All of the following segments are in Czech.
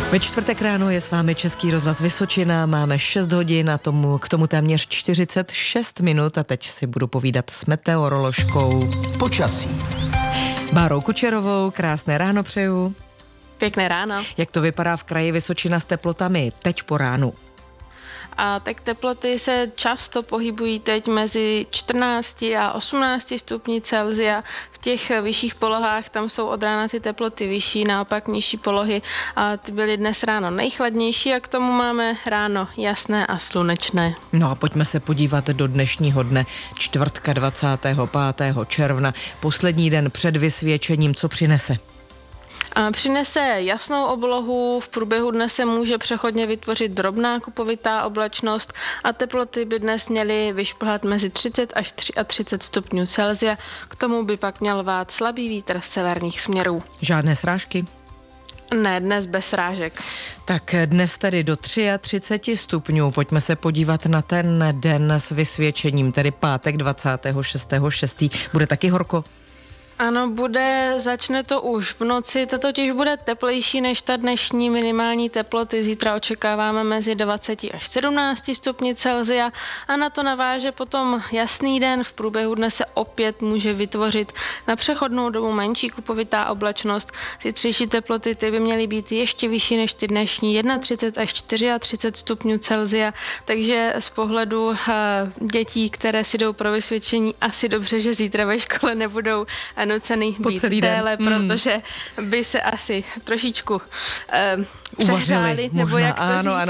Ve čtvrtek ráno je s vámi Český rozhlas Vysočina, máme 6 hodin a k tomu téměř 46 minut a teď si budu povídat s meteoroložkou. Počasí. Bárou Kučerovou, krásné ráno přeju. Pěkné ráno. Jak to vypadá v kraji Vysočina s teplotami teď po ránu? A tak teploty se často pohybují teď mezi 14 a 18 stupni Celsia. V těch vyšších polohách tam jsou od rána ty teploty vyšší, naopak nižší polohy a ty byly dnes ráno nejchladnější a k tomu máme ráno jasné a slunečné. No a pojďme se podívat do dnešního dne, čtvrtka 25. června, poslední den před vysvěcením, co přinese? Přinese jasnou oblohu, v průběhu dne se může přechodně vytvořit drobná kupovitá oblačnost a teploty by dnes měly vyšplhat mezi 30 až 33 stupňů Celsia. K tomu by pak měl vát slabý vítr z severních směrů. Žádné srážky? Ne, dnes bez srážek. Tak dnes tedy do 33 stupňů. Pojďme se podívat na ten den s vysvěcením, tedy pátek 26.6. Bude taky horko? Ano, začne to už v noci, to totiž bude teplejší než ta dnešní minimální teploty. Zítra očekáváme mezi 20 až 17 stupni Celsia a na to naváže potom jasný den. V průběhu dne se opět může vytvořit na přechodnou dobu menší kupovitá oblačnost. Zítřejší teploty ty by měly být ještě vyšší než ty dnešní 31 až 34 stupňů Celsia, takže z pohledu dětí, které si jdou pro vysvěcení, asi dobře, že zítra ve škole nebudou nucený být déle, protože by se asi trošičku přehřáli, nebo jak to ano.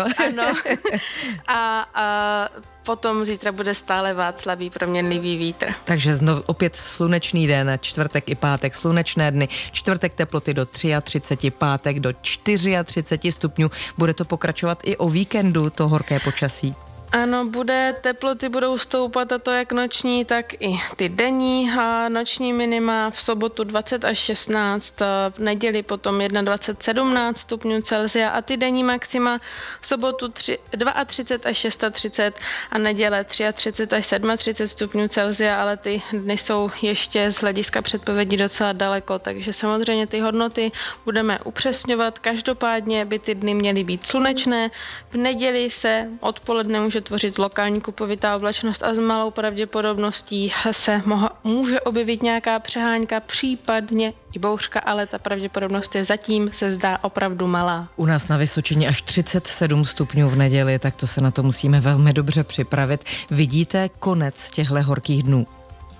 A potom zítra bude stále vát slabý proměnlivý vítr. Takže znovu opět slunečný den, čtvrtek i pátek slunečné dny, čtvrtek teploty do 33, pátek do 34 stupňů. Bude to pokračovat i o víkendu, to horké počasí? Ano, teploty budou stoupat a to jak noční, tak i ty denní a noční minima v sobotu 20 až 16, v neděli potom 21, 17 stupňů Celsia a ty denní maxima v sobotu 32 až 36 a neděle 33 až 37 stupňů Celsia, ale ty dny jsou ještě z hlediska předpovědí docela daleko, takže samozřejmě ty hodnoty budeme upřesňovat. Každopádně by ty dny měly být slunečné. V neděli se odpoledne může tvořit lokální kupovitá oblačnost a s malou pravděpodobností se může objevit nějaká přehánka, případně i bouřka, ale ta pravděpodobnost je zatím se zdá opravdu malá. U nás na Vysočině až 37 stupňů v neděli, tak to se na to musíme velmi dobře připravit. Vidíte konec těchto horkých dnů?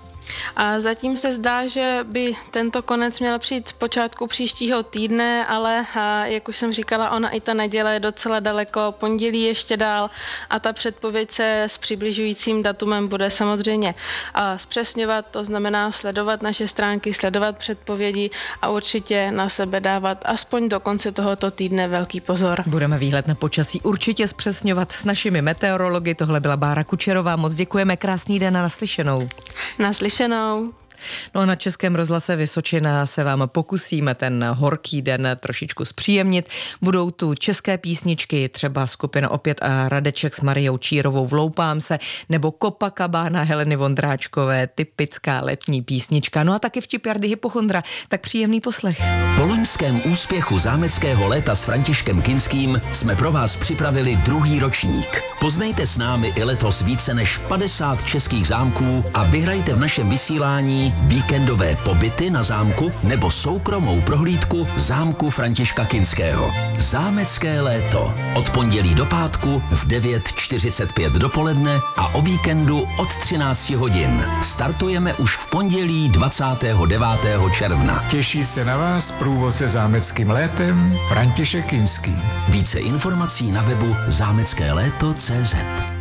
A zatím se zdá, že by tento konec měl přijít z počátku příštího týdne, ale jak už jsem říkala, ona i ta neděle je docela daleko, pondělí ještě dál a ta předpověď se s přibližujícím datumem bude samozřejmě zpřesňovat, to znamená sledovat naše stránky, sledovat předpovědi a určitě na sebe dávat aspoň do konce tohoto týdne velký pozor. Budeme výhled na počasí určitě zpřesňovat s našimi meteorology. Tohle byla Bára Kučerová, moc děkujeme, krásný den a naslyšenou. Naslyšenou. No a na Českém rozhlase Vysočina se vám pokusíme ten horký den trošičku zpříjemnit. Budou tu české písničky, třeba skupina Opět a Radeček s Mariou Čírovou Vloupám se, nebo Copacabana Heleny Vondráčkové, typická letní písnička. No a taky vtip Jardy Hypochondra, tak příjemný poslech. Po loňském úspěchu zámeckého léta s Františkem Kinským jsme pro vás připravili druhý ročník. Poznejte s námi i letos více než 50 českých zámků a vyhrajte v našem vysílání víkendové pobyty na zámku nebo soukromou prohlídku zámku Františka Kinského. Zámecké léto. Od pondělí do pátku v 9:45 dopoledne a o víkendu od 13 hodin. Startujeme už v pondělí 29. června. Těší se na vás průvodce zámeckým létem František Kinský. Více informací na webu zámeckéléto.cz.